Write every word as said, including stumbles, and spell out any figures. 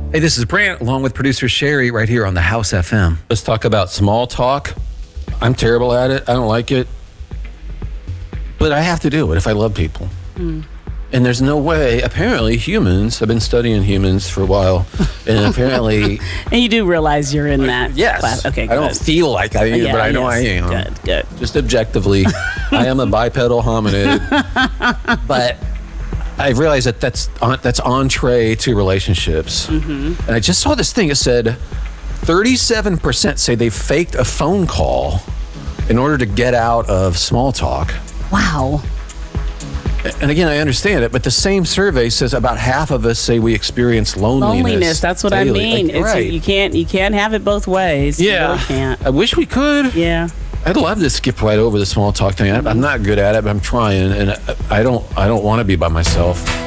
Hey, this is Brant, along with producer Sherry, right here on the House F M. Let's talk about small talk. I'm terrible at it. I don't like it. But I have to do it if I love people. Mm. And there's no way, apparently humans, I've been studying humans for a while, and apparently... and you do realize you're in that yes, class. Okay, good. I don't feel like I am, yeah, but I know yes. I am. Good, good. Just objectively, I am a bipedal hominid. But I realized that that's, on, that's entree to relationships. Mm-hmm. And I just saw this thing. It said thirty-seven percent say they faked a phone call in order to get out of small talk. Wow. And again, I understand it, but the same survey says about half of us say we experience loneliness. Loneliness, that's what daily. I mean. Like, it's, right. You can't you can't have it both ways. Yeah. You really can't. I wish we could. Yeah. I'd love to skip right over the small talk thing. I'm not good at it, but I'm trying, and I don't I don't want to be by myself.